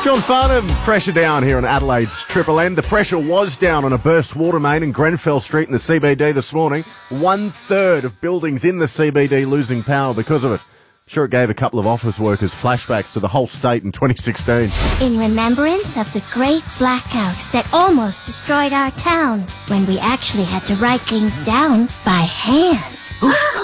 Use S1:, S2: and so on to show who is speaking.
S1: John Farnham, pressure down here on Adelaide's Triple M. The pressure was down on a burst water main in Grenfell Street in the CBD this morning. 1/3 of buildings in the CBD losing power because of it. Sure, it gave a couple of office workers flashbacks to the whole state in 2016.
S2: In remembrance of the great blackout that almost destroyed our town when we actually had to write things down by hand.